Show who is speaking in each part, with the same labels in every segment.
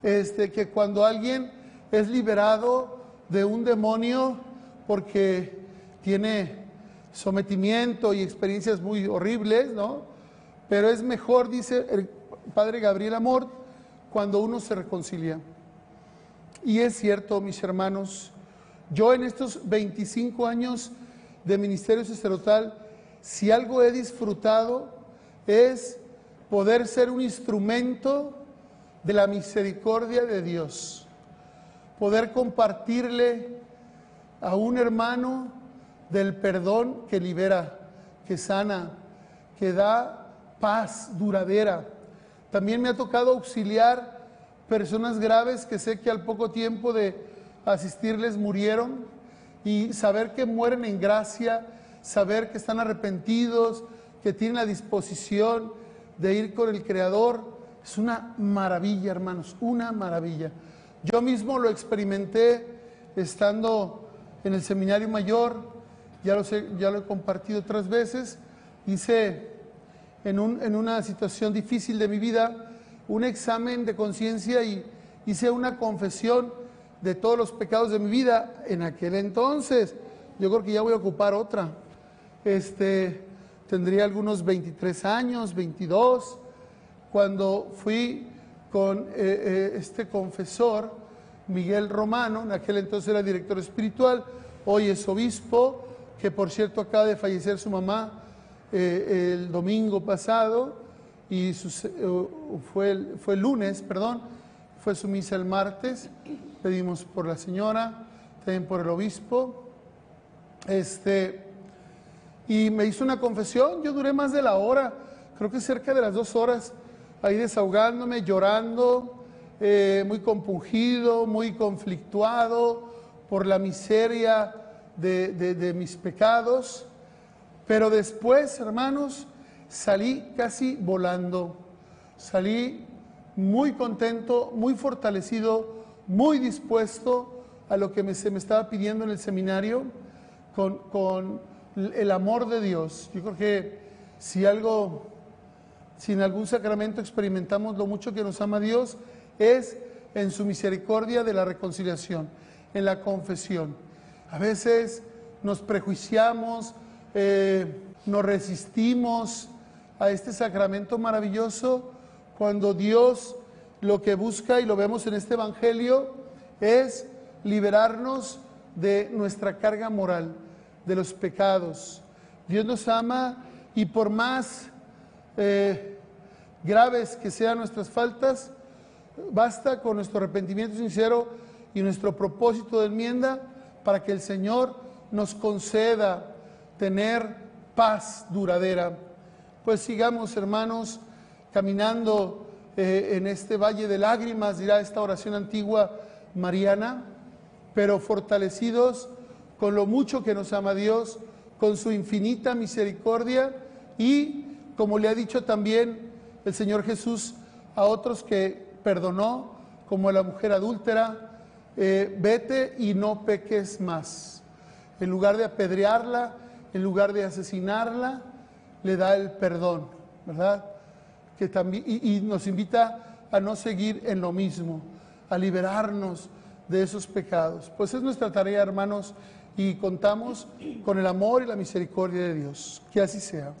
Speaker 1: que cuando alguien es liberado de un demonio porque tiene sometimiento y experiencias muy horribles, ¿no? Pero es mejor, dice el padre Gabriel Amor, cuando uno se reconcilia. Y es cierto, mis hermanos, yo en estos 25 años de ministerio sacerdotal, si algo he disfrutado es poder ser un instrumento de la misericordia de Dios, poder compartirle a un hermano del perdón que libera, que sana, que da paz duradera. También me ha tocado auxiliar personas graves que sé que al poco tiempo de asistirles murieron, y saber que mueren en gracia, saber que están arrepentidos, que tienen la disposición de ir con el Creador, es una maravilla, hermanos, una maravilla. Yo mismo lo experimenté estando en el seminario mayor, ya lo he compartido otras veces. Hice en una situación difícil de mi vida un examen de conciencia y hice una confesión de todos los pecados de mi vida en aquel entonces. Yo creo que ya voy a ocupar otra. Tendría algunos 23 años, 22, cuando fui con este confesor, Miguel Romano, en aquel entonces era director espiritual, hoy es obispo, que por cierto acaba de fallecer su mamá el domingo pasado, y fue el lunes, perdón, fue su misa el martes. Pedimos por la señora, también por el obispo. Y me hizo una confesión, yo duré más de la hora, creo que cerca de las 2 horas, ahí desahogándome, llorando, muy compungido, muy conflictuado por la miseria de mis pecados. Pero después, hermanos, salí casi volando, salí muy contento, muy fortalecido, muy dispuesto a lo que se me estaba pidiendo en el seminario, con el amor de Dios. Yo creo que si en algún sacramento experimentamos lo mucho que nos ama Dios, es en su misericordia de la reconciliación, en la confesión. A veces nos prejuiciamos, nos resistimos a este sacramento maravilloso, cuando Dios lo que busca, y lo vemos en este evangelio, es liberarnos de nuestra carga moral, de los pecados. Dios nos ama, y por más graves que sean nuestras faltas, basta con nuestro arrepentimiento sincero y nuestro propósito de enmienda para que el Señor nos conceda tener paz duradera. Pues sigamos, hermanos, caminando en este valle de lágrimas, dirá esta oración antigua mariana, pero fortalecidos con lo mucho que nos ama Dios, con su infinita misericordia, y como le ha dicho también el Señor Jesús a otros que perdonó, como a la mujer adúltera, vete y no peques más. En lugar de apedrearla, en lugar de asesinarla, le da el perdón, ¿verdad? Que también, y nos invita a no seguir en lo mismo, a liberarnos de esos pecados. Pues es nuestra tarea, hermanos, y contamos con el amor y la misericordia de Dios. Que así sea.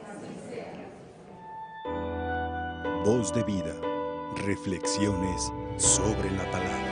Speaker 2: Voz de vida. Reflexiones sobre la palabra.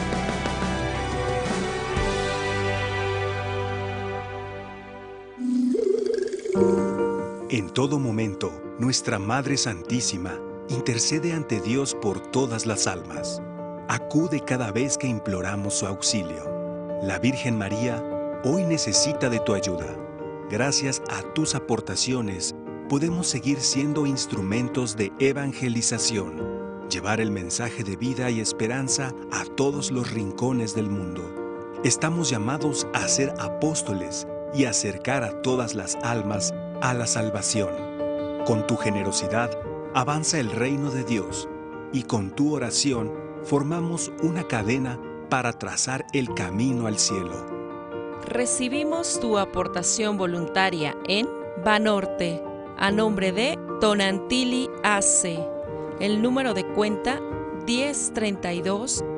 Speaker 2: En todo momento, nuestra Madre Santísima intercede ante Dios por todas las almas. Acude cada vez que imploramos su auxilio. La Virgen María hoy necesita de tu ayuda. Gracias a tus aportaciones, podemos seguir siendo instrumentos de evangelización, llevar el mensaje de vida y esperanza a todos los rincones del mundo. Estamos llamados a ser apóstoles y acercar a todas las almas a la salvación. Con tu generosidad avanza el reino de Dios, y con tu oración formamos una cadena para trazar el camino al cielo.
Speaker 3: Recibimos tu aportación voluntaria en Banorte, a nombre de Tonantili AC. El número de cuenta 1032